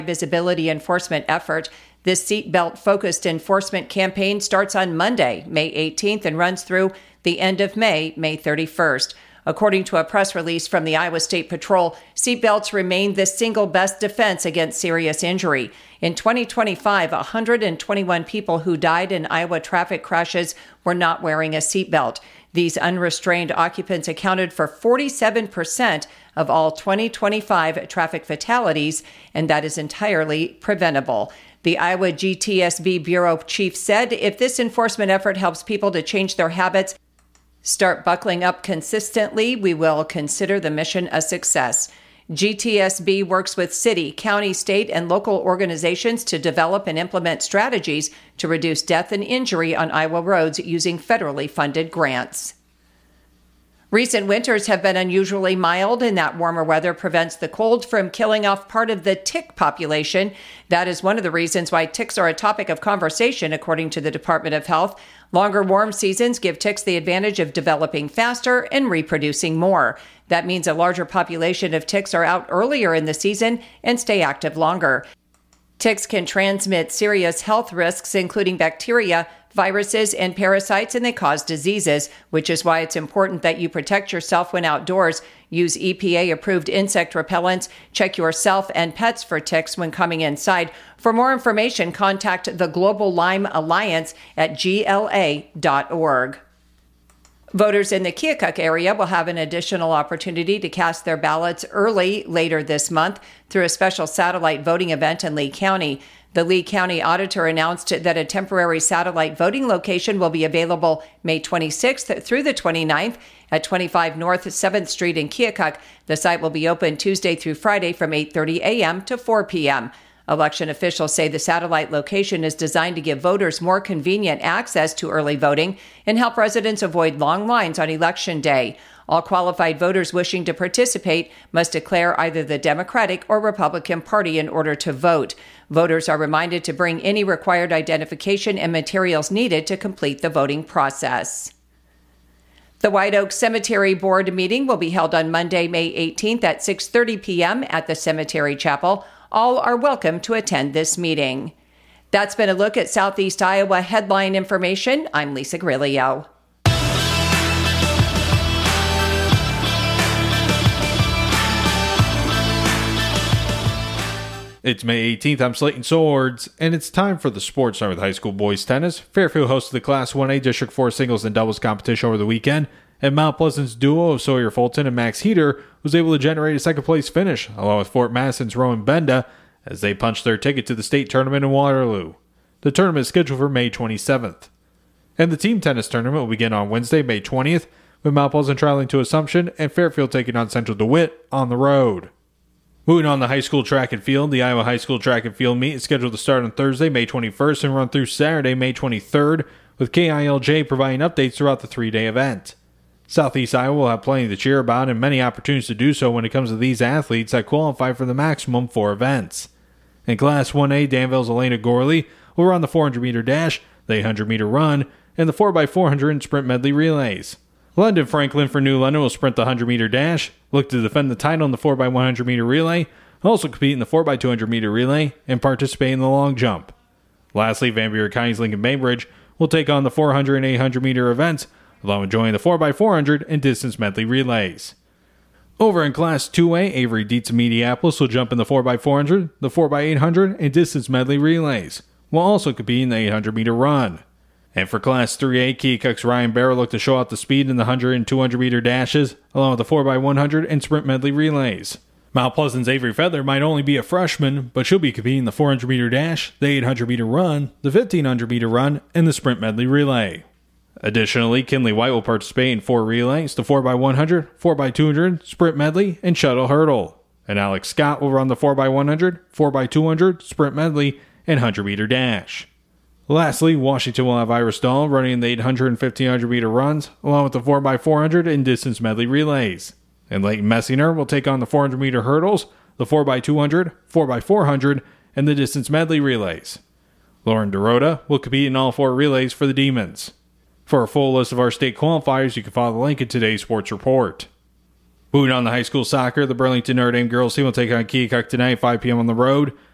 visibility enforcement effort. This seatbelt-focused enforcement campaign starts on Monday, May 18th, and runs through the end of May 31st. According to a press release from the Iowa State Patrol, seatbelts remain the single best defense against serious injury. In 2025, 121 people who died in Iowa traffic crashes were not wearing a seatbelt. These unrestrained occupants accounted for 47% of all 2025 traffic fatalities, and that is entirely preventable. The Iowa GTSB Bureau Chief said if this enforcement effort helps people to change their habits, start buckling up consistently, we will consider the mission a success. GTSB works with city, county, state, and local organizations to develop and implement strategies to reduce death and injury on Iowa roads using federally funded grants. Recent winters have been unusually mild, and that warmer weather prevents the cold from killing off part of the tick population. That is one of the reasons why ticks are a topic of conversation, according to the Department of Health. Longer warm seasons give ticks the advantage of developing faster and reproducing more. That means a larger population of ticks are out earlier in the season and stay active longer. Ticks can transmit serious health risks, including bacteria, viruses, and parasites, and they cause diseases, which is why it's important that you protect yourself when outdoors. Use EPA-approved insect repellents. Check yourself and pets for ticks when coming inside. For more information, contact the Global Lyme Alliance at gla.org. Voters in the Keokuk area will have an additional opportunity to cast their ballots early later this month through a special satellite voting event in Lee County. The Lee County Auditor announced that a temporary satellite voting location will be available May 26th through the 29th at 25 North 7th Street in Keokuk. The site will be open Tuesday through Friday from 8:30 a.m. to 4 p.m. Election officials say the satellite location is designed to give voters more convenient access to early voting and help residents avoid long lines on Election Day. All qualified voters wishing to participate must declare either the Democratic or Republican Party in order to vote. Voters are reminded to bring any required identification and materials needed to complete the voting process. The White Oak Cemetery Board meeting will be held on Monday, May 18th at 6:30 p.m. at the Cemetery Chapel. All are welcome to attend this meeting. That's been a look at Southeast Iowa headline information. I'm Lisa Grillo. It's May 18th, I'm Slayton Swords, and it's time for the Sports Center with high school boys tennis. Fairfield hosted the Class 1A District 4 singles and doubles competition over the weekend, and Mount Pleasant's duo of Sawyer Fulton and Max Heater was able to generate a second-place finish, along with Fort Madison's Rowan Benda, as they punched their ticket to the state tournament in Waterloo. The tournament is scheduled for May 27th. And the team tennis tournament will begin on Wednesday, May 20th, with Mount Pleasant traveling to Assumption and Fairfield taking on Central DeWitt on the road. Moving on to high school track and field, the Iowa High School Track and Field meet is scheduled to start on Thursday, May 21st and run through Saturday, May 23rd, with KILJ providing updates throughout the three-day event. Southeast Iowa will have plenty to cheer about and many opportunities to do so when it comes to these athletes that qualify for the maximum 4 events. In Class 1A, Danville's Elena Gorley will run the 400-meter dash, the 800-meter run, and the 4x400 and sprint medley relays. London Franklin for New London will sprint the 100-meter dash, look to defend the title in the 4x100-meter relay, also compete in the 4x200-meter relay, and participate in the long jump. Lastly, Van Buren County's Lincoln Bainbridge will take on the 400 and 800-meter events, along with joining the 4x400 and distance medley relays. Over in Class 2A, Avery Dietz of Mediapolis will jump in the 4x400, the 4x800, and distance medley relays, while also competing in the 800-meter run. And for Class 3A, Keokuk's Ryan Barrow looked to show out the speed in the 100 and 200-meter dashes, along with the 4x100 and sprint medley relays. Mount Pleasant's Avery Feather might only be a freshman, but she'll be competing in the 400-meter dash, the 800-meter run, the 1500-meter run, and the sprint medley relay. Additionally, Kinley White will participate in 4 relays, the 4x100, 4x200, sprint medley, and shuttle hurdle. And Alex Scott will run the 4x100, 4x200, sprint medley, and 100-meter dash. Lastly, Washington will have Iris Dahl running in the 800 and 1500-meter runs, along with the 4x400 and distance medley relays. And Leighton Messinger will take on the 400-meter hurdles, the 4x200, 4x400, and the distance medley relays. Lauren Dorota will compete in all 4 relays for the Demons. For a full list of our state qualifiers, you can follow the link in today's sports report. Moving on to high school soccer, the Burlington Notre Dame girls team will take on Keokuk tonight at 5 p.m. on the road.